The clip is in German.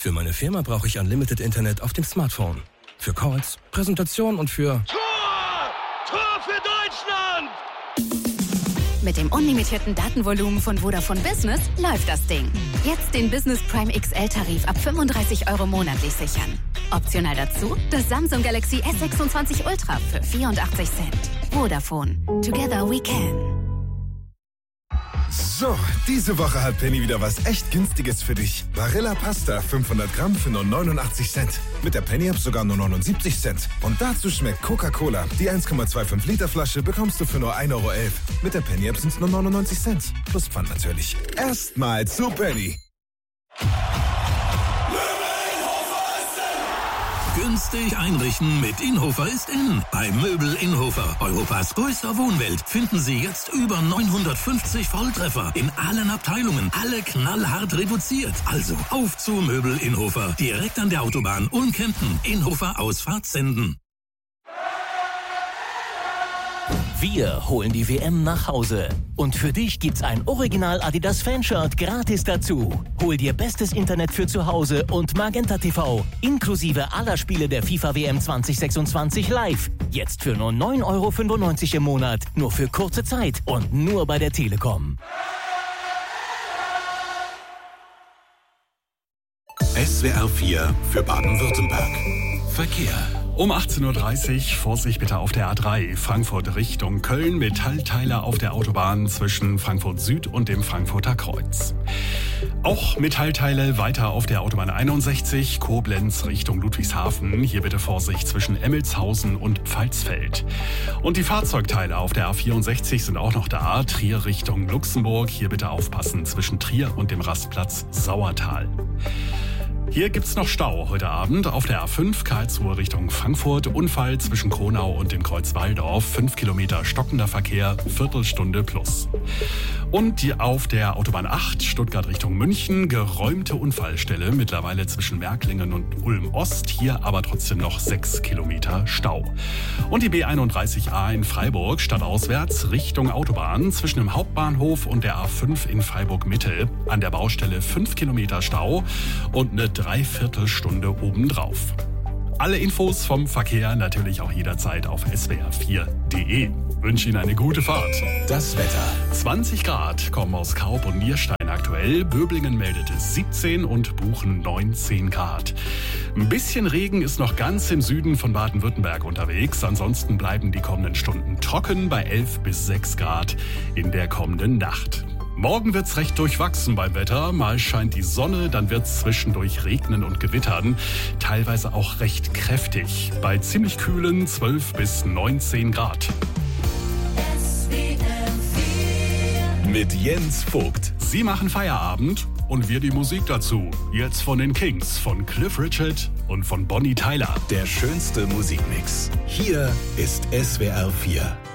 Für meine Firma brauche ich Unlimited Internet auf dem Smartphone. Für Calls, Präsentationen und für... Tor für Deutschland! Mit dem unlimitierten Datenvolumen von Vodafone Business läuft das Ding. Jetzt den Business Prime XL-Tarif ab 35 € monatlich sichern. Optional dazu das Samsung Galaxy S26 Ultra für 84 Cent. Vodafone. Together we can. So, diese Woche hat Penny wieder was echt Günstiges für dich. Barilla Pasta 500 Gramm für nur 89 Cent. Mit der Penny-App sogar nur 79 Cent. Und dazu schmeckt Coca-Cola. Die 1,25 Liter Flasche bekommst du für nur 1,11 €. Mit der Penny-App sind es nur 99 Cent. Plus Pfand natürlich. Erstmal zu Penny. Günstig einrichten mit Inhofer ist in. Bei Möbel Inhofer, Europas größter Wohnwelt, finden Sie jetzt über 950 Volltreffer in allen Abteilungen. Alle knallhart reduziert. Also auf zu Möbel Inhofer. Direkt an der Autobahn Ulm-Kempten. Inhofer Ausfahrt Senden. Wir holen die WM nach Hause. Und für dich gibt's ein Original Adidas Fanshirt gratis dazu. Hol dir bestes Internet für zu Hause und Magenta TV. Inklusive aller Spiele der FIFA WM 2026 live. Jetzt für nur 9,95 € im Monat. Nur für kurze Zeit und nur bei der Telekom. SWR 4 für Baden-Württemberg. Verkehr. Um 18:30 Uhr Vorsicht bitte auf der A3 Frankfurt Richtung Köln. Metallteile auf der Autobahn zwischen Frankfurt Süd und dem Frankfurter Kreuz. Auch Metallteile weiter auf der Autobahn 61 Koblenz Richtung Ludwigshafen. Hier bitte Vorsicht zwischen Emmelshausen und Pfalzfeld. Und die Fahrzeugteile auf der A64 sind auch noch da. Trier Richtung Luxemburg. Hier bitte aufpassen zwischen Trier und dem Rastplatz Sauertal. Hier gibt's noch Stau heute Abend auf der A5 Karlsruhe Richtung Frankfurt. Unfall zwischen Kronau und dem Kreuz Walldorf. 5 Kilometer stockender Verkehr, Viertelstunde plus. Und die auf der Autobahn 8 Stuttgart Richtung München. Geräumte Unfallstelle, mittlerweile zwischen Märklingen und Ulm-Ost. Hier aber trotzdem noch 6 Kilometer Stau. Und die B31A in Freiburg stadtauswärts Richtung Autobahn. Zwischen dem Hauptbahnhof und der A5 in Freiburg-Mitte. An der Baustelle 5 Kilometer Stau und eine Dreiviertelstunde obendrauf. Alle Infos vom Verkehr natürlich auch jederzeit auf swr4.de. Wünsche Ihnen eine gute Fahrt. Das Wetter. 20 Grad kommen aus Kaub und Nierstein aktuell. Böblingen meldete 17 und Buchen 19 Grad. Ein bisschen Regen ist noch ganz im Süden von Baden-Württemberg unterwegs. Ansonsten bleiben die kommenden Stunden trocken bei 11 bis 6 Grad in der kommenden Nacht. Morgen wird's recht durchwachsen beim Wetter. Mal scheint die Sonne, dann wird's zwischendurch regnen und gewittern. Teilweise auch recht kräftig. Bei ziemlich kühlen 12 bis 19 Grad. Mit Jens Vogt. Sie machen Feierabend und wir die Musik dazu. Jetzt von den Kings, von Cliff Richard und von Bonnie Tyler. Der schönste Musikmix. Hier ist SWR 4.